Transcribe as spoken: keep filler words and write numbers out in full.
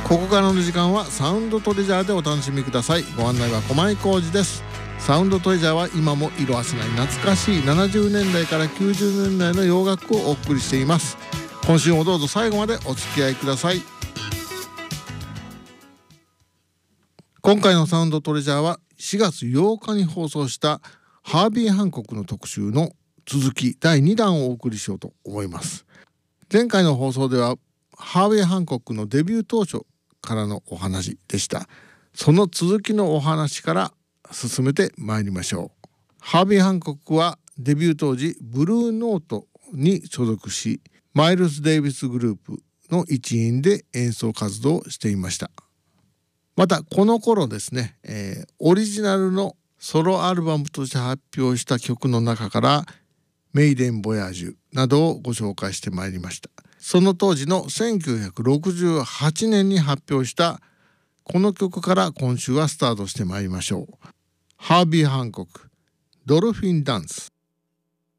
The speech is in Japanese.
ここからの時間はサウンドトレジャーでお楽しみください。ご案内は駒井浩二です。サウンドトレジャーは今も色褪せない懐かしいななじゅうねんだいからきゅうじゅうねんだいの洋楽をお送りしています。今週もどうぞ最後までお付き合いください。今回のサウンドトレジャーはしがつようかに放送したハービー・ハンコックの特集の続きだいにだんをお送りしようと思います。前回の放送ではハービー・ハンコックのデビュー当初からのお話でした。その続きのお話から進めてまいりましょう。ハービー・ハンコックはデビュー当時ブルーノートに所属し、マイルス・デイビスグループの一員で演奏活動をしていました。またこの頃ですね、えー、オリジナルのソロアルバムとして発表した曲の中からメイデン・ボヤージュなどをご紹介してまいりました。その当時のせんきゅうひゃくろくじゅうはちねんに発表したこの曲から今週はスタートしてまいりましょう。ハービー・ハンコック、ドルフィン・ダンス。